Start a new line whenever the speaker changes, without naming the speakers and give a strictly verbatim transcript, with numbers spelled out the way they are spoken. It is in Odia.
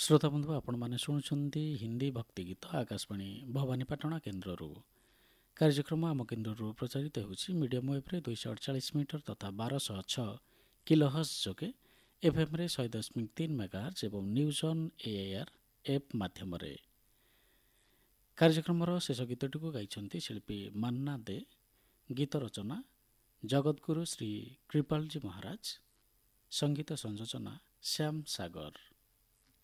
ଶ୍ରୋତା ବନ୍ଧୁ ଆପଣମାନେ ଶୁଣୁଛନ୍ତି ହିନ୍ଦୀ ଭକ୍ତି ଗୀତ ଆକାଶବାଣୀ ଭବାନୀପାଟଣା କେନ୍ଦ୍ରରୁ। କାର୍ଯ୍ୟକ୍ରମ ଆମ କେନ୍ଦ୍ରରୁ ପ୍ରଚାରିତ ହେଉଛି ମିଡ଼ିୟମ୍ ୱେଭ୍ରେ ଦୁଇଶହ ଅଠଚାଳିଶ ମିଟର ତଥା ବାରଶହ ଛଅ କିଲୋହର୍ଟ୍ଜ ଯୋଗେ ଏଫ୍ଏମ୍ରେ ଶହେ ଦଶମିକ ତିନି ମେଗାହର୍ଟ୍ଜ ଏବଂ ନ୍ୟୁଜ୍ ଅନ୍ ଏଆଇଆର୍ ଏପ୍ ମାଧ୍ୟମରେ। କାର୍ଯ୍ୟକ୍ରମର ଶେଷ ଗୀତଟିକୁ ଗାଇଛନ୍ତି ଶିଳ୍ପୀ ମାନ୍ନା ଦେ। ଗୀତ ରଚନା ଜଗତଗୁରୁ ଶ୍ରୀ କୃପାଳଜୀ ମହାରାଜ, ସଙ୍ଗୀତ ସଂଯୋଜନା ଶ୍ୟାମ ସାଗର।